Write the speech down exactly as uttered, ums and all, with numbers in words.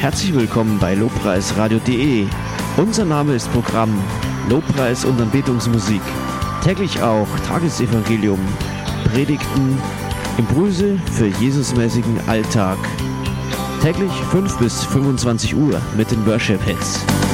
Herzlich willkommen bei lobpreisradio punkt de. Unser Name ist Programm Lobpreis und Anbetungsmusik. Täglich auch Tagesevangelium, Predigten, Impulse für Jesusmäßigen Alltag. Täglich fünf bis fünfundzwanzig Uhr mit den Worship Hits.